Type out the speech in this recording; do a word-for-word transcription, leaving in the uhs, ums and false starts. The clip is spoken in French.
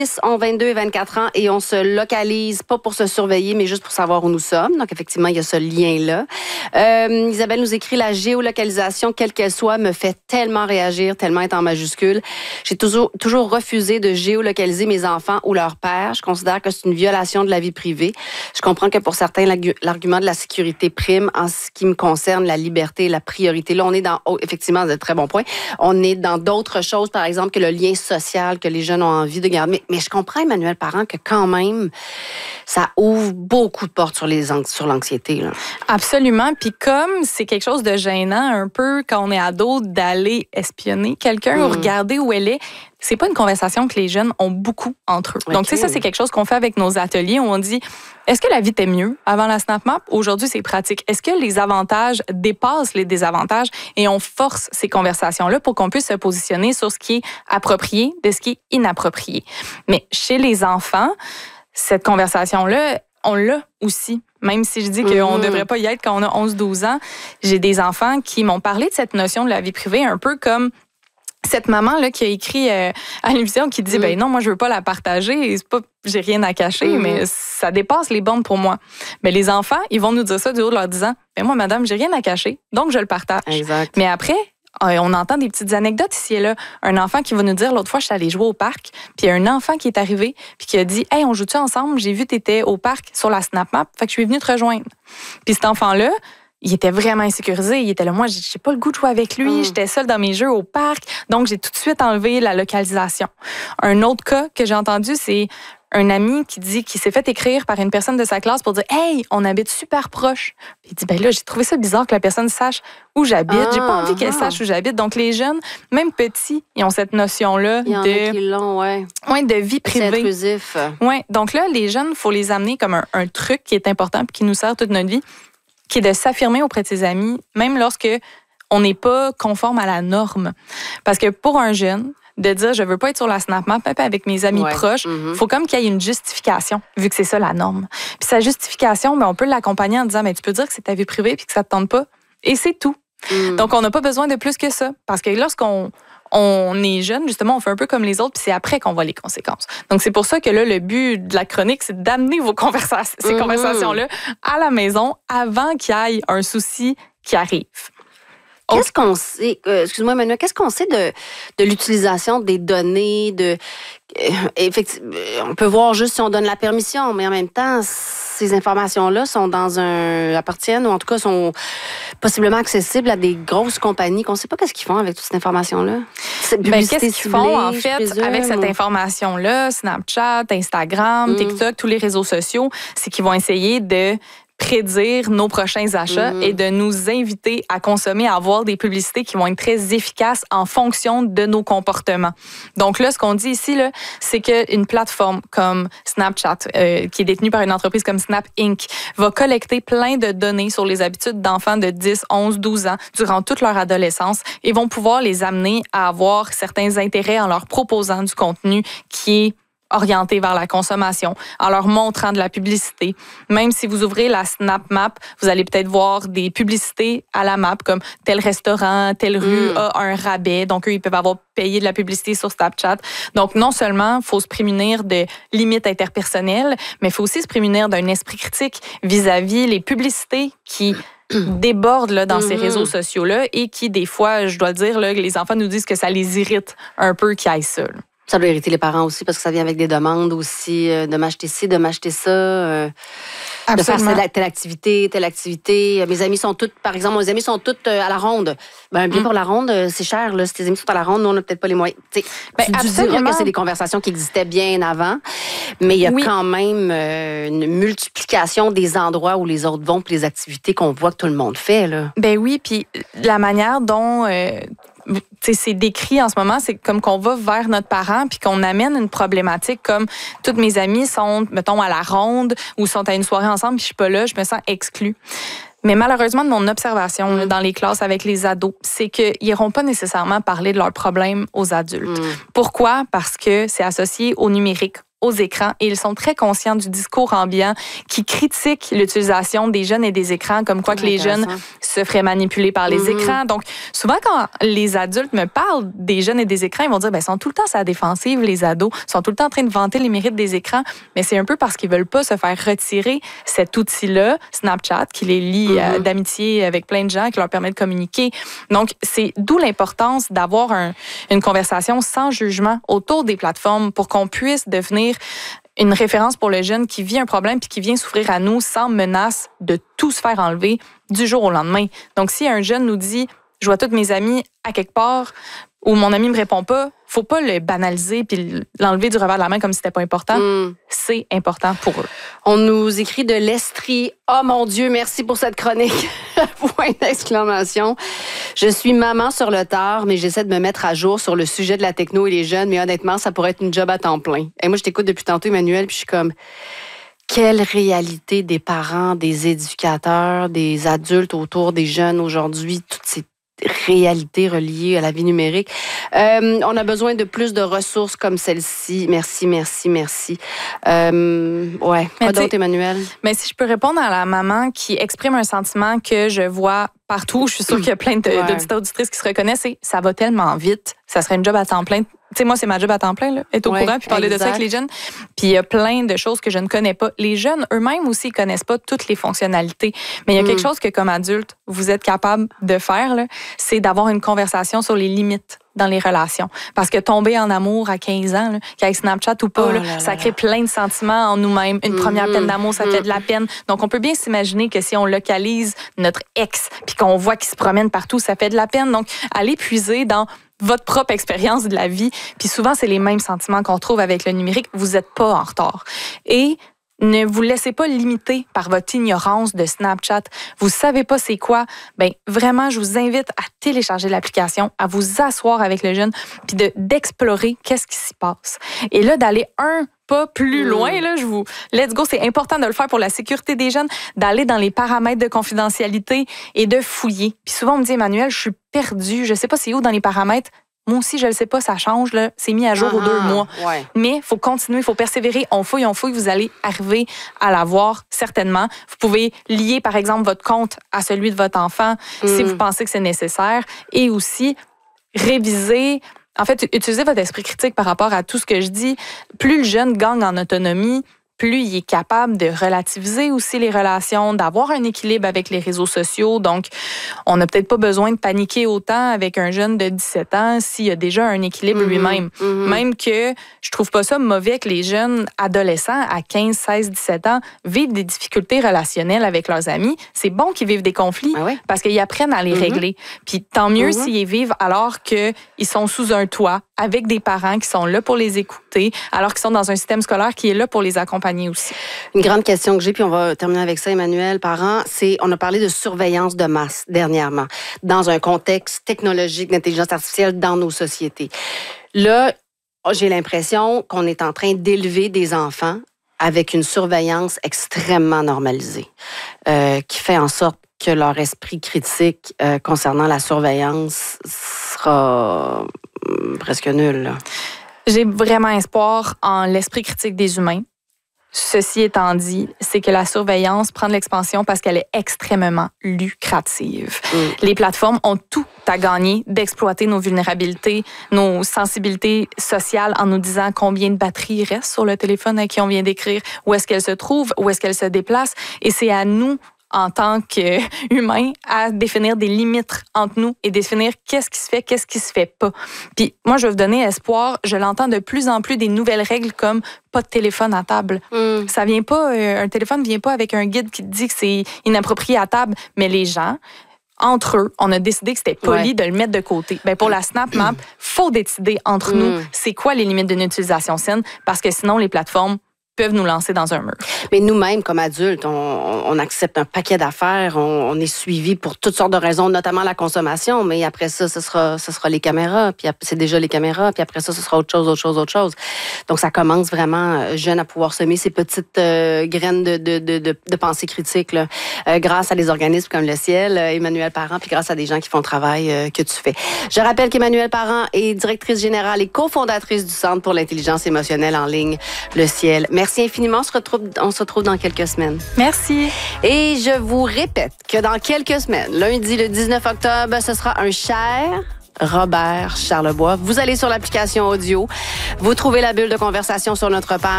ont vingt-deux et vingt-quatre ans et on se localise pas pour se surveiller, mais juste pour savoir où nous sommes. Donc, effectivement, il y a ce lien-là. Euh, Isabelle nous écrit « La géolocalisation, quelle qu'elle soit, me fait tellement réagir, tellement être en majuscule. J'ai toujours, toujours refusé de géolocaliser mes enfants ou leur père. Je considère que c'est une violation de la vie privée. Je comprends que pour certains, l'argument de la sécurité prime. En ce qui me concerne, la liberté et la priorité. Là, on est dans, oh, effectivement, c'est un très bon point, on est dans d'autres choses, par exemple, que le lien social que les jeunes ont envie de garder. Mais, mais je comprends, Emmanuel Parent, que quand même, ça ouvre beaucoup de portes sur, les, sur l'anxiété. Là. Absolument. Puis comme c'est quelque chose de gênant un peu quand on est ado d'aller espionner quelqu'un mmh. ou regarder où elle est, c'est pas une conversation que les jeunes ont beaucoup entre eux. Okay. Donc, tu sais, ça, c'est quelque chose qu'on fait avec nos ateliers où on dit, est-ce que la vie était mieux avant la SnapMap? Aujourd'hui, c'est pratique. Est-ce que les avantages dépassent les désavantages? Et on force ces conversations-là pour qu'on puisse se positionner sur ce qui est approprié de ce qui est inapproprié. Mais chez les enfants, cette conversation-là, on l'a aussi. Même si je dis qu'on ne devrait pas y être quand on a onze douze ans, j'ai des enfants qui m'ont parlé de cette notion de la vie privée un peu comme cette maman-là qui a écrit euh, à l'émission qui dit, mm. ben non, moi, je veux pas la partager. C'est pas, j'ai rien à cacher, mm. mais ça dépasse les bornes pour moi. Mais les enfants, ils vont nous dire ça du haut de leur disant, ben moi, madame, j'ai rien à cacher, donc je le partage. Exact. Mais après, on entend des petites anecdotes ici et là. Un enfant qui va nous dire, l'autre fois, je suis allée jouer au parc, puis il y a un enfant qui est arrivé, puis qui a dit, hey, on joue-tu ensemble? J'ai vu que tu étais au parc sur la SnapMap, fait que je suis venue te rejoindre. Puis cet enfant-là, il était vraiment insécurisé. Il était là, moi, j'ai pas le goût de jouer avec lui. Mm. J'étais seule dans mes jeux au parc. Donc, j'ai tout de suite enlevé la localisation. Un autre cas que j'ai entendu, c'est un ami qui dit qu'il s'est fait écrire par une personne de sa classe pour dire « Hey, on habite super proche. » Il dit « Ben là, j'ai trouvé ça bizarre que la personne sache où j'habite. Ah, j'ai pas envie qu'elle ah. sache où j'habite. » Donc, les jeunes, même petits, ils ont cette notion-là il y en de... a qui l'ont, ouais. Ouais, de vie privée. C'est intrusif. Ouais. Donc là, les jeunes, il faut les amener comme un, un truc qui est important et qui nous sert toute notre vie, qui est de s'affirmer auprès de ses amis, même lorsque on n'est pas conforme à la norme. Parce que pour un jeune, de dire je veux pas être sur la SnapMap, même avec mes amis ouais. proches, il mm-hmm. faut comme qu'il y ait une justification, vu que c'est ça la norme. Puis sa justification, ben, on peut l'accompagner en disant mais tu peux dire que c'est ta vie privée puis que ça te tente pas. Et c'est tout. Mm. Donc on n'a pas besoin de plus que ça. Parce que lorsqu'on on est jeune, justement, on fait un peu comme les autres, puis c'est après qu'on voit les conséquences. Donc, c'est pour ça que là, le but de la chronique, c'est d'amener vos conversations, ces mmh. conversations-là à la maison avant qu'il y ait un souci qui arrive. Qu'est-ce qu'on sait, euh, excuse-moi Emmanuel, qu'est-ce qu'on sait de, de l'utilisation des données, de euh, effectivement, on peut voir juste si on donne la permission, mais en même temps, ces informations-là sont dans un appartiennent ou en tout cas sont possiblement accessibles à des grosses compagnies qu'on ne sait pas qu'est-ce qu'ils font avec toute cette information-là. Cette ben, qu'est-ce qu'ils ciblée, font en fait présume, avec cette information-là, Snapchat, Instagram, mm. TikTok, tous les réseaux sociaux, c'est qu'ils vont essayer de prédire nos prochains achats mmh. et de nous inviter à consommer, à avoir des publicités qui vont être très efficaces en fonction de nos comportements. Donc là, ce qu'on dit ici, là, c'est qu'une plateforme comme Snapchat, euh, qui est détenue par une entreprise comme Snap Inc, va collecter plein de données sur les habitudes d'enfants de dix, onze, douze ans durant toute leur adolescence et vont pouvoir les amener à avoir certains intérêts en leur proposant du contenu qui est orientés vers la consommation, en leur montrant de la publicité. Même si vous ouvrez la SnapMap, vous allez peut-être voir des publicités à la map, comme tel restaurant, telle rue mm. a un rabais. Donc, eux, ils peuvent avoir payé de la publicité sur Snapchat. Donc, non seulement il faut se prémunir de limites interpersonnelles, mais il faut aussi se prémunir d'un esprit critique vis-à-vis les publicités qui débordent là, dans mm-hmm. ces réseaux sociaux-là et qui, des fois, je dois le dire, là, les enfants nous disent que ça les irrite un peu qu'il y ait ça. Là. Ça doit irriter les parents aussi parce que ça vient avec des demandes aussi euh, de m'acheter ci, de m'acheter ça, euh, de faire telle, telle activité, telle activité. Mes amis sont toutes, par exemple, mes amis sont toutes euh, à la ronde. Ben, un billet mm. pour la ronde, euh, c'est cher. Là. Si tes amis sont à la ronde, nous, on n'a peut-être pas les moyens. T'sais, ben, tu diras que c'est des conversations qui existaient bien avant, mais il y a oui. quand même euh, une multiplication des endroits où les autres vont puis les activités qu'on voit que tout le monde fait. Là. Ben oui, puis la manière dont... Euh, T'sais, c'est décrit en ce moment, c'est comme qu'on va vers notre parent puis qu'on amène une problématique comme toutes mes amies sont, mettons, à la ronde ou sont à une soirée ensemble puis je suis pas là, je me sens exclue. Mais malheureusement, de mon observation là, dans les classes avec les ados, c'est qu'ils n'iront pas nécessairement parler de leurs problèmes aux adultes. Mm. Pourquoi? Parce que c'est associé au numérique, aux écrans et ils sont très conscients du discours ambiant qui critique l'utilisation des jeunes et des écrans, comme quoi que les jeunes se feraient manipuler par les mm-hmm. écrans. Donc, souvent, quand les adultes me parlent des jeunes et des écrans, ils vont dire, ben, ils sont tout le temps sur la défensive, les ados, ils sont tout le temps en train de vanter les mérites des écrans, mais c'est un peu parce qu'ils veulent pas se faire retirer cet outil-là, Snapchat, qui les lie mm-hmm. euh, d'amitié avec plein de gens, qui leur permet de communiquer. Donc, c'est d'où l'importance d'avoir un, une conversation sans jugement autour des plateformes pour qu'on puisse devenir une référence pour le jeune qui vit un problème puis qui vient s'ouvrir à nous sans menace de tout se faire enlever du jour au lendemain. Donc, si un jeune nous dit « je vois tous mes amis à quelque part » ou « mon ami me répond pas », faut pas le banaliser puis l'enlever du revers de la main comme si c'était pas important. Mm. C'est important pour eux. On nous écrit de l'Estrie. Oh mon Dieu, merci pour cette chronique. Point d'exclamation. Je suis maman sur le tard, mais j'essaie de me mettre à jour sur le sujet de la techno et les jeunes, mais honnêtement, ça pourrait être une job à temps plein. Et moi, je t'écoute depuis tantôt, Emmanuel, puis je suis comme... Quelle réalité des parents, des éducateurs, des adultes autour des jeunes aujourd'hui, toutes ces réalités reliées à la vie numérique. Euh, on a besoin de plus de ressources comme celle-ci. Merci, merci, merci. Euh, ouais. Quoi d'autre, Emmanuel? Mais si je peux répondre à la maman qui exprime un sentiment que je vois partout, je suis sûre qu'il y a plein de, ouais. d'auditeurs auditrices qui se reconnaissent, c'est ça va tellement vite. Ça serait une job à temps plein. Tu sais, moi, c'est ma job à temps plein, là, être au ouais, courant puis parler exact. de ça avec les jeunes. Puis il y a plein de choses que je ne connais pas. Les jeunes eux-mêmes aussi ne connaissent pas toutes les fonctionnalités. Mais il y a mm. quelque chose que, comme adulte, vous êtes capable de faire, là, c'est d'avoir une conversation sur les limites dans les relations. Parce que tomber en amour à quinze ans, là, qu'avec Snapchat ou pas, oh là, là, ça crée plein de sentiments en nous-mêmes. Une mm-hmm. première peine d'amour, ça mm-hmm. fait de la peine. Donc, on peut bien s'imaginer que si on localise notre ex puis qu'on voit qu'il se promène partout, ça fait de la peine. Donc, allez puiser dans votre propre expérience de la vie. Puis souvent, c'est les mêmes sentiments qu'on trouve avec le numérique. Vous n'êtes pas en retard. Et ne vous laissez pas limiter par votre ignorance de Snapchat. Vous savez pas c'est quoi? Ben vraiment, je vous invite à télécharger l'application, à vous asseoir avec le jeune, puis de d'explorer qu'est-ce qui s'y passe. Et là, d'aller un pas plus loin, là, je vous... Let's go, c'est important de le faire pour la sécurité des jeunes, d'aller dans les paramètres de confidentialité et de fouiller. Puis souvent, on me dit, Emmanuel, je suis perdue, je sais pas c'est où dans les paramètres. Moi aussi, je le sais pas, ça change, là. C'est mis à jour uh-huh, aux deux mois. Ouais. Mais il faut continuer, il faut persévérer. On fouille, on fouille, vous allez arriver à l'avoir, certainement. Vous pouvez lier, par exemple, votre compte à celui de votre enfant mm. si vous pensez que c'est nécessaire. Et aussi, réviser... En fait, utilisez votre esprit critique par rapport à tout ce que je dis. Plus le jeune gagne en autonomie, plus il est capable de relativiser aussi les relations, d'avoir un équilibre avec les réseaux sociaux. Donc, on n'a peut-être pas besoin de paniquer autant avec un jeune de dix-sept ans s'il y a déjà un équilibre mm-hmm, lui-même. Mm-hmm. Même que je trouve pas ça mauvais que les jeunes adolescents à quinze, seize, dix-sept ans vivent des difficultés relationnelles avec leurs amis. C'est bon qu'ils vivent des conflits ah oui? parce qu'ils apprennent à les mm-hmm. régler. Puis tant mieux mm-hmm. s'ils vivent alors qu'ils sont sous un toit avec des parents qui sont là pour les écouter, alors qu'ils sont dans un système scolaire qui est là pour les accompagner aussi. Une grande question que j'ai, puis on va terminer avec ça, Emmanuel, parents, c'est, on a parlé de surveillance de masse dernièrement, dans un contexte technologique d'intelligence artificielle dans nos sociétés. Là, j'ai l'impression qu'on est en train d'élever des enfants avec une surveillance extrêmement normalisée, euh, qui fait en sorte que leur esprit critique euh, concernant la surveillance sera presque nul, là. J'ai vraiment espoir en l'esprit critique des humains. Ceci étant dit, c'est que la surveillance prend de l'expansion parce qu'elle est extrêmement lucrative. Mm. Les plateformes ont tout à gagner d'exploiter nos vulnérabilités, nos sensibilités sociales en nous disant combien de batterie reste sur le téléphone à qui on vient d'écrire, où est-ce qu'elle se trouve, où est-ce qu'elle se déplace. Et c'est à nous, en tant qu'humains, à définir des limites entre nous et définir qu'est-ce qui se fait, qu'est-ce qui se fait pas. Puis moi, je vais vous donner espoir. Je l'entends de plus en plus des nouvelles règles comme pas de téléphone à table. Mm. Ça vient pas, euh, un téléphone vient pas avec un guide qui te dit que c'est inapproprié à table, mais les gens, entre eux, on a décidé que c'était poli ouais. de le mettre de côté. Ben pour la Snap Map, faut décider entre mm. nous c'est quoi les limites d'une utilisation saine, parce que sinon les plateformes peuvent nous lancer dans un mur. Mais nous-mêmes, comme adultes, on, on accepte un paquet d'affaires, on, on est suivi pour toutes sortes de raisons, notamment la consommation, mais après ça, ce sera, ce sera les caméras, puis c'est déjà les caméras, puis après ça, ce sera autre chose, autre chose, autre chose. Donc, ça commence vraiment jeune à pouvoir semer ces petites euh, graines de, de, de, de, de pensée critique, là, euh, grâce à des organismes comme le Ciel, euh, Emmanuelle Parent, puis grâce à des gens qui font le travail euh, que tu fais. Je rappelle qu'Emmanuelle Parent est directrice générale et cofondatrice du Centre pour l'intelligence émotionnelle en ligne, le Ciel. Merci infiniment. On se retrouve, on se retrouve dans quelques semaines. Merci. Et je vous répète que dans quelques semaines, lundi le dix-neuf octobre, ce sera un cher Robert Charlebois. Vous allez sur l'application audio, vous trouvez la bulle de conversation sur notre page.